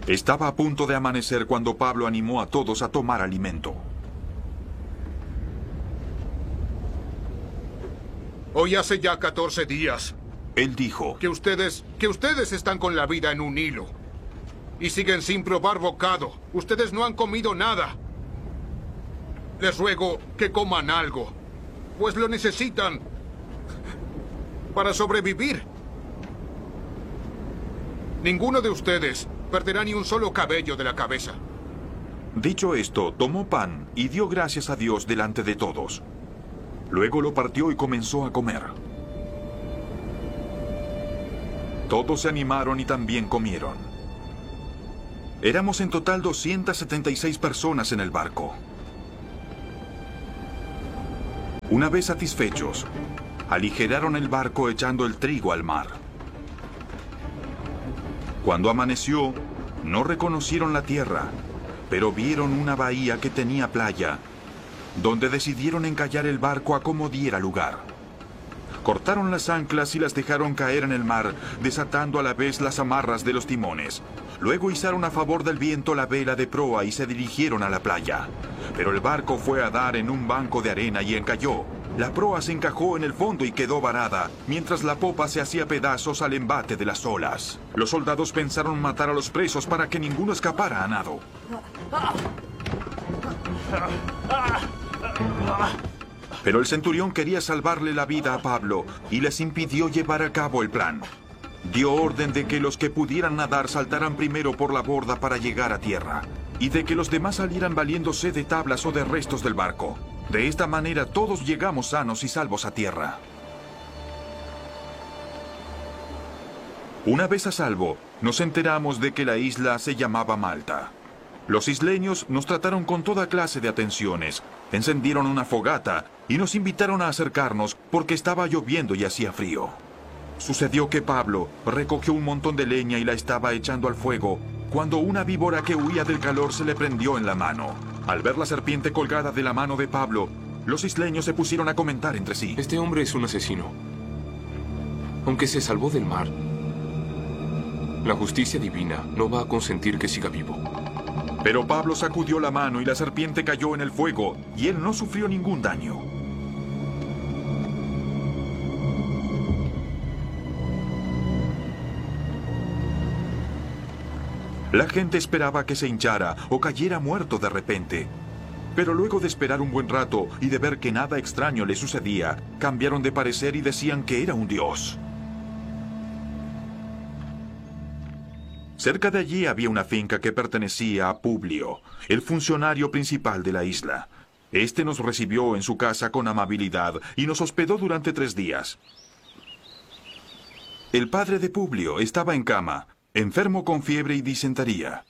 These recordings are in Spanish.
Estaba a punto de amanecer cuando Pablo animó a todos a tomar alimento. Hoy hace ya 14 días Él dijo, que ustedes están con la vida en un hilo. Y siguen sin probar bocado. Ustedes no han comido nada. Les ruego que coman algo, pues lo necesitan para sobrevivir. Ninguno de ustedes perderá ni un solo cabello de la cabeza. Dicho esto, tomó pan y dio gracias a Dios delante de todos. Luego lo partió y comenzó a comer. Todos se animaron y también comieron. Éramos en total 276 personas en el barco. Una vez satisfechos, aligeraron el barco echando el trigo al mar. Cuando amaneció, no reconocieron la tierra, pero vieron una bahía que tenía playa, donde decidieron encallar el barco a como diera lugar. Cortaron las anclas y las dejaron caer en el mar, desatando a la vez las amarras de los timones. Luego izaron a favor del viento la vela de proa y se dirigieron a la playa. Pero el barco fue a dar en un banco de arena y encalló. La proa se encajó en el fondo y quedó varada, mientras la popa se hacía pedazos al embate de las olas. Los soldados pensaron matar a los presos para que ninguno escapara a nado. Pero el centurión quería salvarle la vida a Pablo y les impidió llevar a cabo el plan. Dio orden de que los que pudieran nadar saltaran primero por la borda para llegar a tierra, y de que los demás salieran valiéndose de tablas o de restos del barco. De esta manera todos llegamos sanos y salvos a tierra. Una vez a salvo, nos enteramos de que la isla se llamaba Malta. Los isleños nos trataron con toda clase de atenciones, encendieron una fogata y nos invitaron a acercarnos porque estaba lloviendo y hacía frío. Sucedió que Pablo recogió un montón de leña y la estaba echando al fuego, cuando una víbora que huía del calor se le prendió en la mano. Al ver la serpiente colgada de la mano de Pablo, los isleños se pusieron a comentar entre sí. Este hombre es un asesino. Aunque se salvó del mar, la justicia divina no va a consentir que siga vivo. Pero Pablo sacudió la mano y la serpiente cayó en el fuego, y él no sufrió ningún daño. La gente esperaba que se hinchara o cayera muerto de repente. Pero luego de esperar un buen rato y de ver que nada extraño le sucedía, cambiaron de parecer y decían que era un dios. Cerca de allí había una finca que pertenecía a Publio, el funcionario principal de la isla. Este nos recibió en su casa con amabilidad y nos hospedó durante 3 días. El padre de Publio estaba en cama, enfermo con fiebre y disentería.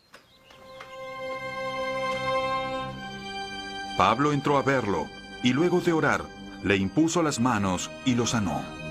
Pablo entró a verlo y luego de orar, le impuso las manos y lo sanó.